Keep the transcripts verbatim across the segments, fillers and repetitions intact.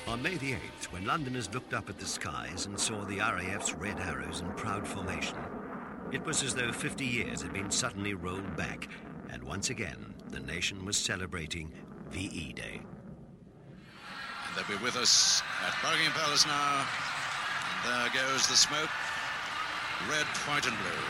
On May the eighth, when Londoners looked up at the skies and saw the R A F's red arrows in proud formation, it was as though fifty years had been suddenly rolled back, and once again the nation was celebrating V E Day. And they'll be with us at Buckingham Palace now. And there goes the smoke, red, white and blue.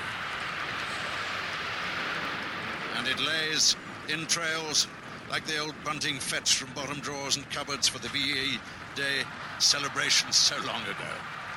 And it lays in trails like the old bunting fetched from bottom drawers and cupboards for the V E Day celebration so long ago.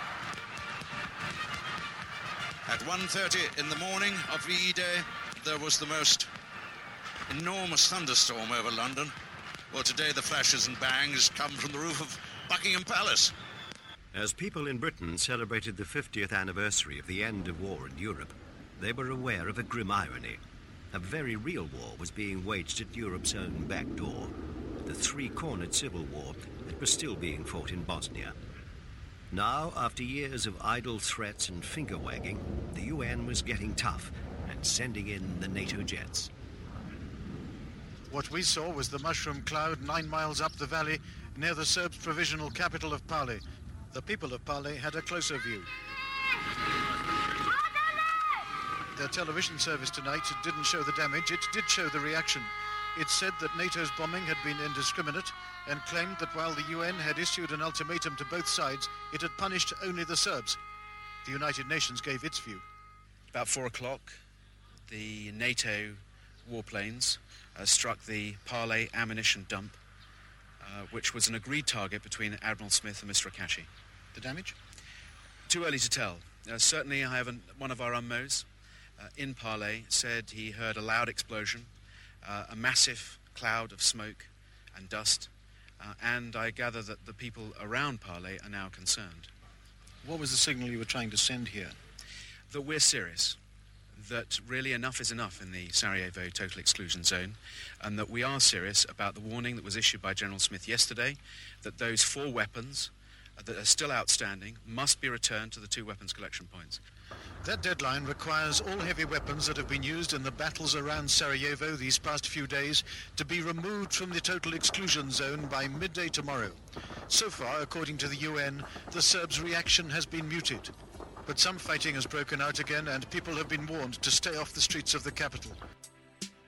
At one thirty in the morning of V E Day, there was the most enormous thunderstorm over London. Well, today the flashes and bangs come from the roof of Buckingham Palace. As people in Britain celebrated the fiftieth anniversary of the end of war in Europe, they were aware of a grim irony. A very real war was being waged at Europe's own back door, the three-cornered civil war that was still being fought in Bosnia. Now, after years of idle threats and finger-wagging, the U N was getting tough and sending in the NATO jets. What we saw was the mushroom cloud nine miles up the valley near the Serbs' provisional capital of Pale. The people of Pale had a closer view. Their television service tonight didn't show the damage, it did show the reaction. It said that NATO's bombing had been indiscriminate and claimed that while the U N had issued an ultimatum to both sides, it had punished only the Serbs. The United Nations gave its view. About four o'clock, the NATO warplanes uh, struck the Pale ammunition dump, uh, which was an agreed target between Admiral Smith and Mister Akashi. The damage? Too early to tell. Uh, certainly I have an, one of our U N M Os uh, in Pale said he heard a loud explosion, uh, a massive cloud of smoke and dust, uh, and I gather that the people around Pale are now concerned. What was the signal you were trying to send here? That we're serious, that really enough is enough in the Sarajevo total exclusion zone, and that we are serious about the warning that was issued by General Smith yesterday, that those four weapons uh, that are still outstanding must be returned to the two weapons collection points. That deadline requires all heavy weapons that have been used in the battles around Sarajevo these past few days to be removed from the total exclusion zone by midday tomorrow. So far, according to the U N, the Serbs' reaction has been muted. But some fighting has broken out again and people have been warned to stay off the streets of the capital.